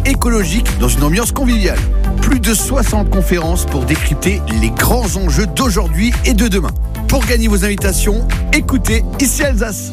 écologique dans une ambiance conviviale. Plus de 60 conférences pour décrypter les grands enjeux d'aujourd'hui et de demain. Pour gagner vos invitations, écoutez Ici Alsace.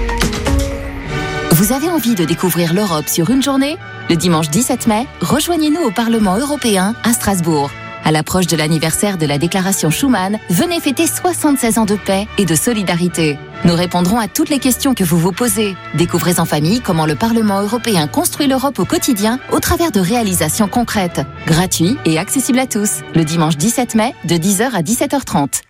Vous avez envie de découvrir l'Europe sur une journée ? Le dimanche 17 mai, rejoignez-nous au Parlement européen à Strasbourg. À l'approche de l'anniversaire de la déclaration Schuman, venez fêter 76 ans de paix et de solidarité. Nous répondrons à toutes les questions que vous vous posez. Découvrez en famille comment le Parlement européen construit l'Europe au quotidien au travers de réalisations concrètes. Gratuit et accessible à tous. Le dimanche 17 mai, de 10h à 17h30.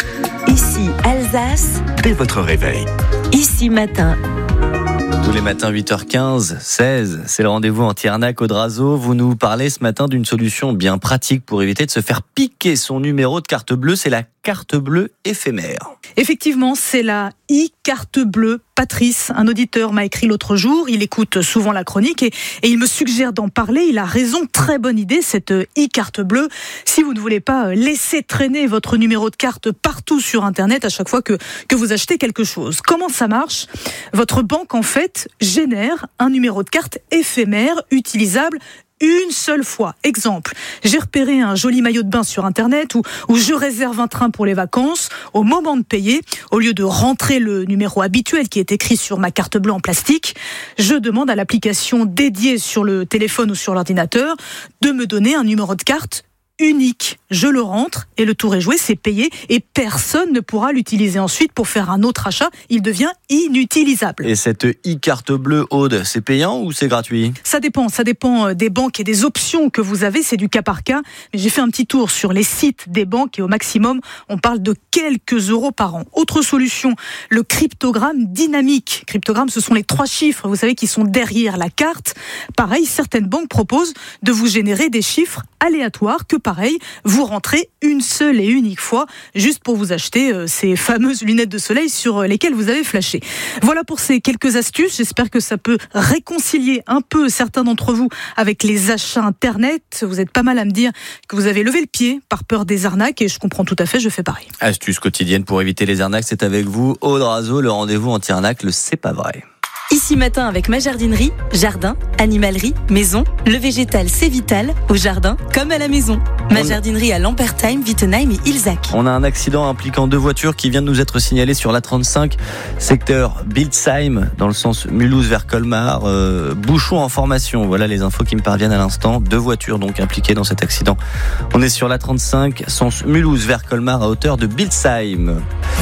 Ici Alsace. Dès votre réveil. Ici Matin. Tous les matins 8h15, 16, c'est le rendez-vous anti-arnaque Audrazo. Vous nous parlez ce matin d'une solution bien pratique pour éviter de se faire piquer son numéro de carte bleue, c'est la carte bleue éphémère. Effectivement, c'est la e-carte bleue. Patrice, un auditeur, m'a écrit l'autre jour, il écoute souvent la chronique et il me suggère d'en parler. Il a raison, très bonne idée cette e-carte bleue. Si vous ne voulez pas laisser traîner votre numéro de carte partout sur Internet à chaque fois que vous achetez quelque chose. Comment ça marche ? Votre banque, en fait, génère un numéro de carte éphémère, utilisable une seule fois. Exemple, j'ai repéré un joli maillot de bain sur Internet où je réserve un train pour les vacances. Au moment de payer, au lieu de rentrer le numéro habituel qui est écrit sur ma carte bleue en plastique, je demande à l'application dédiée sur le téléphone ou sur l'ordinateur de me donner un numéro de carte unique. Je le rentre et le tour est joué, c'est payé et personne ne pourra l'utiliser ensuite pour faire un autre achat. Il devient inutilisable. Et cette e-carte bleue, Aude, c'est payant ou c'est gratuit ? Ça dépend des banques et des options que vous avez, c'est du cas par cas. Mais j'ai fait un petit tour sur les sites des banques et au maximum, on parle de quelques euros par an. Autre solution, le cryptogramme dynamique. Cryptogramme, ce sont les 3 chiffres, vous savez, qui sont derrière la carte. Pareil, certaines banques proposent de vous générer des chiffres aléatoires que pareil, vous rentrez une seule et unique fois, juste pour vous acheter ces fameuses lunettes de soleil sur lesquelles vous avez flashé. Voilà pour ces quelques astuces. J'espère que ça peut réconcilier un peu certains d'entre vous avec les achats Internet. Vous êtes pas mal à me dire que vous avez levé le pied par peur des arnaques et je comprends tout à fait, je fais pareil. Astuce quotidienne pour éviter les arnaques, c'est avec vous, Audrazo, le rendez-vous anti-arnaque, le C'est pas vrai. Ici Matin avec ma jardinerie, jardin, animalerie, maison. Le végétal, c'est vital, au jardin comme à la maison. Ma jardinerie à Lampertheim, Wittenheim et Ilzac. On a un accident impliquant 2 voitures qui vient de nous être signalé sur l'A35, secteur Biltzheim, dans le sens Mulhouse vers Colmar. Bouchon en formation, voilà les infos qui me parviennent à l'instant. 2 voitures donc impliquées dans cet accident. On est sur l'A35, sens Mulhouse vers Colmar à hauteur de Biltzheim.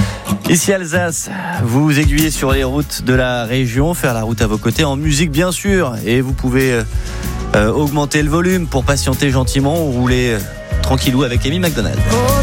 Ici Alsace, vous vous aiguillez sur les routes de la région, faire la route à vos côtés en musique bien sûr, et vous pouvez augmenter le volume pour patienter gentiment ou rouler tranquillou avec Amy McDonald.